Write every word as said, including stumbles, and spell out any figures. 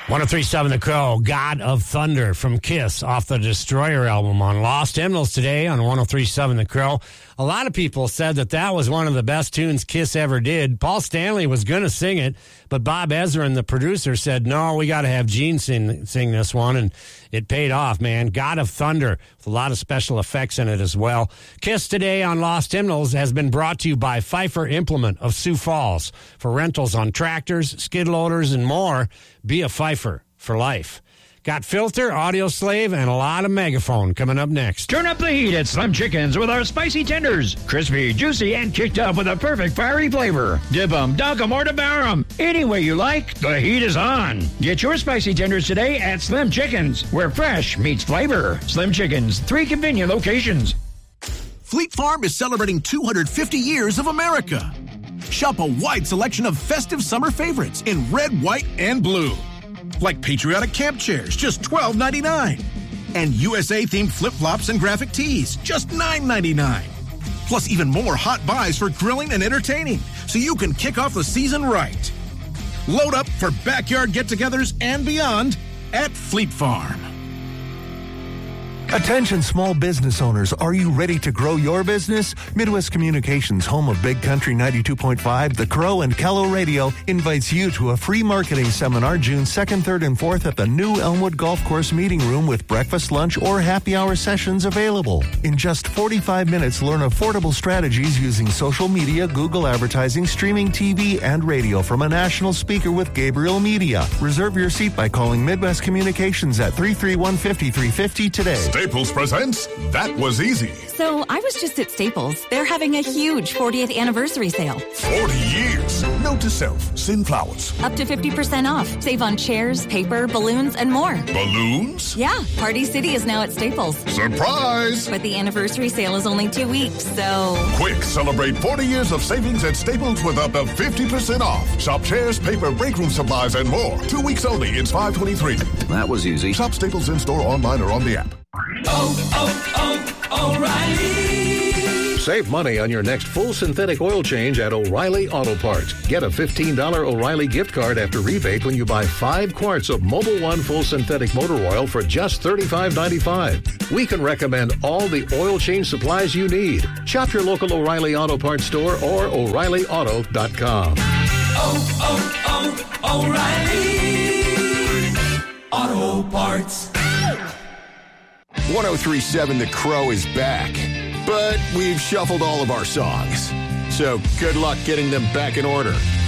one oh three point seven The Crow, God of Thunder from Kiss off the Destroyer album on Lost Hymnals today on one oh three point seven The Crow. A lot of people said that that was one of the best tunes Kiss ever did. Paul Stanley was going to sing it, but Bob Ezrin, the producer, said, no, we got to have Gene sing, sing this one, and it paid off, man. God of Thunder, with a lot of special effects in it as well. Kiss today on Lost Hymnals has been brought to you by Pfeiffer Implement of Sioux Falls. For rentals on tractors, skid loaders, and more, be a Pfeiffer for life. Got Filter, Audio Slave, and a lot of Megaphone coming up next. Turn up the heat at Slim Chickens with our spicy tenders. Crispy, juicy, and kicked up with a perfect fiery flavor. Dip 'em, dunk 'em, or devour 'em. Any way you like, the heat is on. Get your spicy tenders today at Slim Chickens, where fresh meets flavor. Slim Chickens, three convenient locations. Fleet Farm is celebrating two hundred fifty years of America. Shop a wide selection of festive summer favorites in red, white, and blue. Like patriotic camp chairs, just twelve ninety-nine. And U S A-themed flip-flops and graphic tees, just nine ninety-nine. Plus even more hot buys for grilling and entertaining, so you can kick off the season right. Load up for backyard get-togethers and beyond at Fleet Farm. Attention small business owners, are you ready to grow your business? Midwest Communications, home of Big Country ninety-two point five, The Crow, and Kello Radio, invites you to a free marketing seminar June second, third, and fourth at the new Elmwood Golf Course Meeting Room with breakfast, lunch, or happy hour sessions available. In just forty-five minutes, learn affordable strategies using social media, Google advertising, streaming T V, and radio from a national speaker with Gabriel Media. Reserve your seat by calling Midwest Communications at three three one, five three five zero today. Staples presents That Was Easy. So I was just at Staples. They're having a huge fortieth anniversary sale. forty years. Note to self, send flowers. Up to fifty percent off. Save on chairs, paper, balloons, and more. Balloons? Yeah, Party City is now at Staples. Surprise! But the anniversary sale is only two weeks, so... Quick, celebrate forty years of savings at Staples with up to fifty percent off. Shop chairs, paper, break room supplies, and more. Two weeks only. It's five twenty-three. That was easy. Shop Staples in-store, online, or on the app. Oh, oh, O'Reilly! Save money on your next full synthetic oil change at O'Reilly Auto Parts. Get a fifteen dollars O'Reilly gift card after rebate when you buy five quarts of Mobil One full synthetic motor oil for just thirty-five ninety-five. We can recommend all the oil change supplies you need. Shop your local O'Reilly Auto Parts store or O'Reilly Auto dot com. Oh, oh, oh, O'Reilly Auto Parts. one oh three point seven The Crow is back, but we've shuffled all of our songs. So good luck getting them back in order.